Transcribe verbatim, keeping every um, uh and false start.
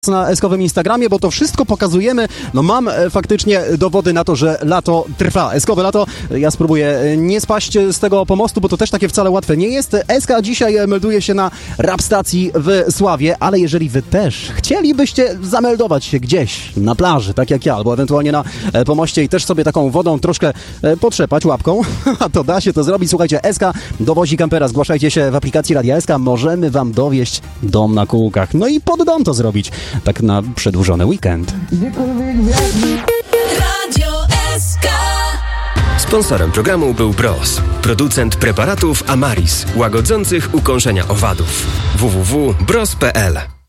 na eskowym Instagramie, bo to wszystko pokazujemy. No mam e, faktycznie dowody na to, że lato trwa. Eskowe lato. Ja spróbuję nie spaść z tego pomostu, bo to też takie wcale łatwe nie jest. Eska dzisiaj melduje się na rap stacji w Sławie, ale jeżeli wy też chcielibyście zameldować się gdzieś na plaży, tak jak ja, albo ewentualnie na e, pomoście i też sobie taką wodą troszkę e, potrzepać łapką, a to da się to zrobić. Słuchajcie, Eska dowozi kampera. Zgłaszajcie się w aplikacji Radia Eska. Możemy wam dowieść dom na kółkach. No i pod dom to zrobić. Tak na przedłużony weekend. Radio S K. Sponsorem programu był Bros, producent preparatów Amaris, łagodzących ukąszenia owadów. w w w kropka bros kropka p l